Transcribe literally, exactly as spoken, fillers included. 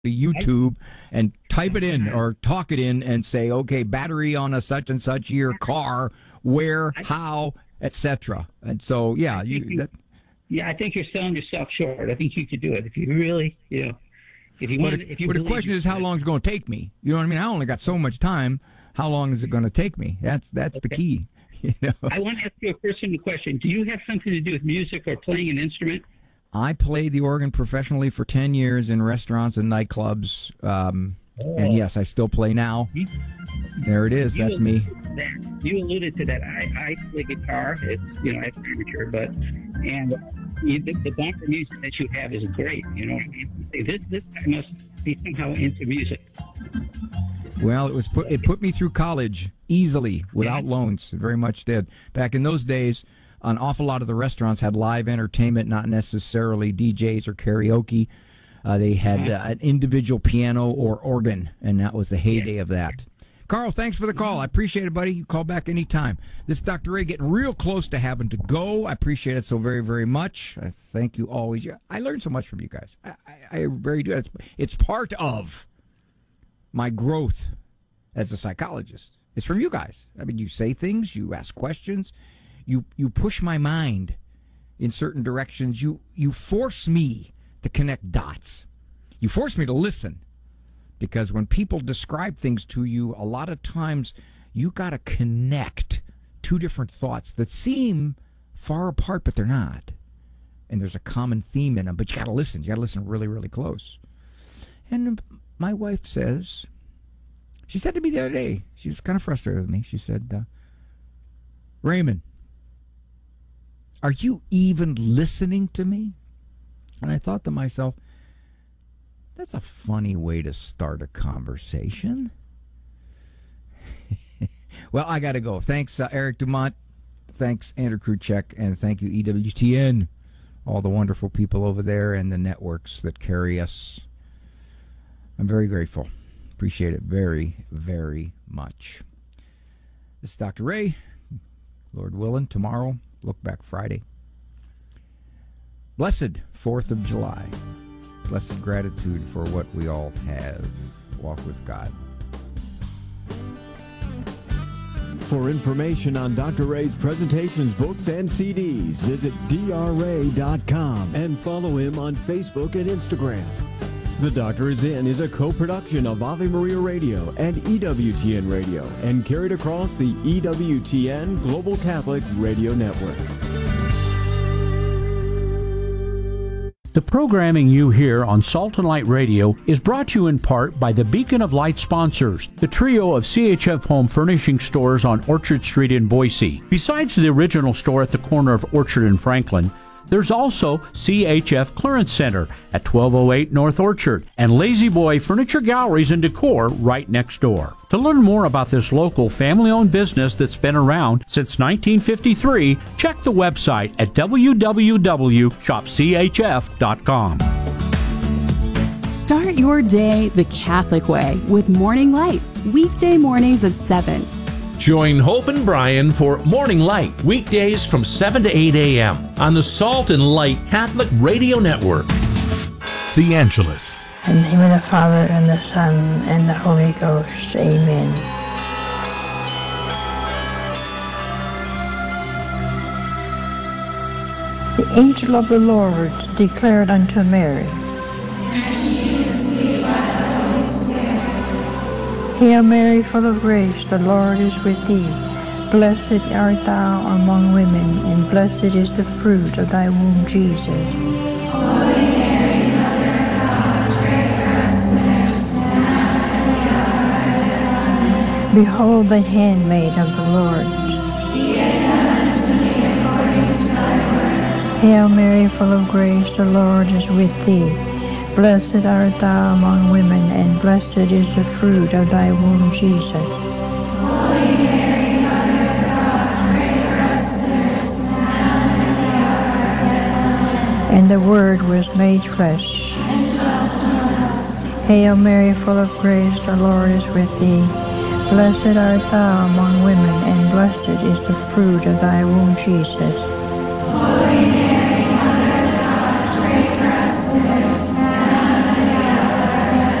YouTube and type it in or talk it in and say, okay, battery on a such and such year car, where, how, et cetera. And so, yeah, you. you that, yeah, I think you're selling yourself short. I think you could do it if you really, you know, if you but want. If you but the question is, how long is it going to take me? You know what I mean? I only got so much time. How long is it going to take me? That's that's okay. the key. You know? I want to ask you a personal question. Do you have something to do with music or playing an instrument? I played the organ professionally for ten years in restaurants and nightclubs. Um, oh. And yes, I still play now. You, there it is. That's me. That. You alluded to that. I, I play guitar. It's, you know, I'm amateur, but, and you, the, the bumper music that you have is great. You know, this, this guy must be somehow into music. Well, it was put, it put me through college easily without yeah. loans. It very much did. Back in those days, an awful lot of the restaurants had live entertainment, not necessarily D Js or karaoke. Uh, they had uh, an individual piano or organ, and that was the heyday of that. Carl, thanks for the call. I appreciate it, buddy. You call back anytime. This is Doctor Ray getting real close to having to go. I appreciate it so very, very much. I thank you always. I learned so much from you guys. I, I, I very do. It's, it's part of my growth as a psychologist. It's from you guys. I mean, you say things, you ask questions. You you push my mind in certain directions. You you force me to connect dots. You force me to listen. Because when people describe things to you, a lot of times you got to connect two different thoughts that seem far apart, but they're not. And there's a common theme in them, but you got to listen. You got to listen really, really close. And my wife says, she said to me the other day, she was kind of frustrated with me. She said, uh, Raymond, are you even listening to me? And I thought to myself, that's a funny way to start a conversation. Well, I got to go. Thanks, uh, Eric Dumont. Thanks, Andrew Kruchek. And thank you, E W T N, all the wonderful people over there and the networks that carry us. I'm very grateful. Appreciate it very, very much. This is Doctor Ray. Lord willing, tomorrow, look back Friday. Blessed fourth of July. Blessed gratitude for what we all have. Walk with God. For information on Doctor Ray's presentations, books, and C Ds, visit D R ray dot com and follow him on Facebook and Instagram. The Doctor Is In is a co-production of Ave Maria Radio and E W T N Radio and carried across the E W T N Global Catholic Radio Network. The programming you hear on Salt and Light Radio is brought to you in part by the Beacon of Light sponsors, the trio of C H F Home Furnishing stores on Orchard Street in Boise. Besides the original store at the corner of Orchard and Franklin, there's also C H F Clearance Center at twelve oh eight North Orchard and Lazy Boy Furniture Galleries and Decor right next door. To learn more about this local family-owned business that's been around since nineteen fifty-three, check the website at w w w dot shop c h f dot com. Start your day the Catholic way with Morning Light, weekday mornings at seven. Join Hope and Brian for Morning Light, weekdays from seven to eight a.m. on the Salt and Light Catholic Radio Network. The Angelus. In the name of the Father, and the Son, and the Holy Ghost. Amen. The angel of the Lord declared unto Mary, Hail Mary, full of grace, the Lord is with thee. Blessed art thou among women, and blessed is the fruit of thy womb, Jesus. Holy Mary, Mother of God, pray for us sinners, now and at the hour of our death. Behold the handmaid of the Lord. Be it done unto me according to thy word. Hail Mary, full of grace, the Lord is with thee. Blessed art thou among women, and blessed is the fruit of thy womb, Jesus. Holy Mary, Mother of God, pray for us sinners, now and at the hour of our death. And the Word was made flesh, and dwelt among us. Hail Mary, full of grace, the Lord is with thee. Blessed art thou among women, and blessed is the fruit of thy womb, Jesus.